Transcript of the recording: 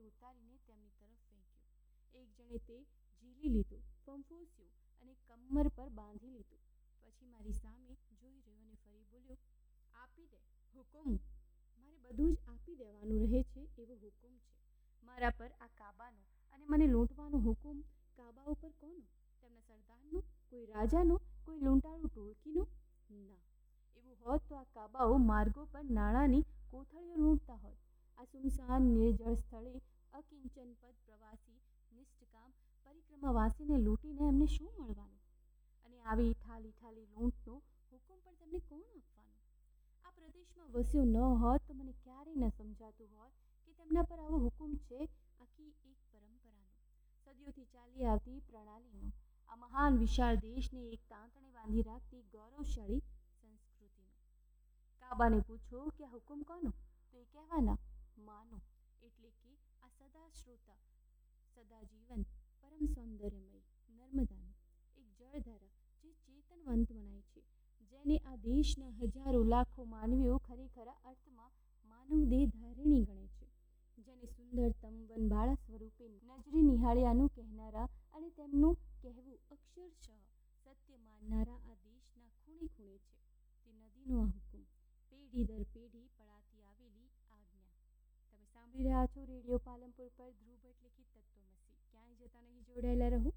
ઉતારીને તેમની તરફ ફેંક્યો. એક જણે તે ઝીલી લીધું, ફંફોસ્યું અને કમર પર બાંધી લીધું. પછી મારી સામે જોઈ રહ્યો અને ફરી બોલ્યો, આપી દે, હુકુમ. મારે બધું જ આપી દેવાનું રહે છે એવો હુકુમ છે મારા પર આ કાબાનો, અને મને લૂંટવાનો હુકુમ કાબા ઉપર કોનો? તેમના સરદારનો, કોઈ રાજાનો, કોઈ લૂંટારૂ ટોળકીનો? ના, એવું હોત તો આ કાબાઓ માર્ગો પર નાણાંની કોથળીઓ લૂંટતા હોત. આ સુમસાન નિર્જળ સ્થળે અકિંચનપદ પ્રવાસી નિષ્ઠકામ પરિક્રમાવાસીને લૂંટીને એમને શું મળવાનું? અને આવી ઠાલી લૂંટનો હુકમ પણ તેમને કોણ આપવાનું? આ પ્રદેશમાં વસ્યો ન હોત તો મને ક્યારેય ન સમજાતું હોત કે તેમના પર આવો હુકમ છે. આખી એક પરંપરાનો, સદીઓથી ચાલી આવતી પ્રણાલીનો, આ મહાન વિશાળ દેશને એક તાંતણે બાંધી રાખતી ગૌરવશાળી સંસ્કૃતિનો. કાબાને પૂછો કે આ હુકમ કોનો, તો એ કહેવાના, માનો, એટલે કે આ સદા શ્રોતા, સદા જીવન, પરમ સૌંદર્યમય નર્મદાનું એક જળધારા જે ચેતનવંત મનાય છે, જેને આ દેશના હજારો લાખો માનવીઓ ખરેખરા અર્થમાં માનવ દેહ ધારિણી ગણે છે, જેને સુંદરતમ વનબાળા સ્વરૂપે નજરે નિહાળ્યાનું કહેનારા અને તેમનું કહેવું અક્ષરશઃ સત્ય માનનારા આ દેશના ખૂણે ખૂણે છે. તે નદીનો આ હુકમ, પેઢી દર પેઢી પળાતી આવેલી આજ્ઞા. તમે સાંભળી રહ્યા છો રેડિયો પાલનપુર પર ધ્રુવ ભટ્ટ લિખિત તત્વમસી. ક્યાંય જતા નહીં, જોડાયેલા રહો.